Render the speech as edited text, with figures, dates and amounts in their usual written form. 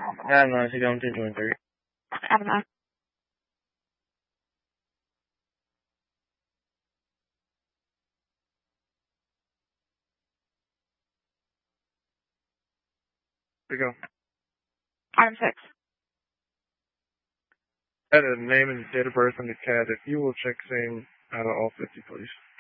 Adam 9, 6, Adam 9. we go. Adam 6. Add a name and date of birth on the CAD. If you will check same out of all 50, please.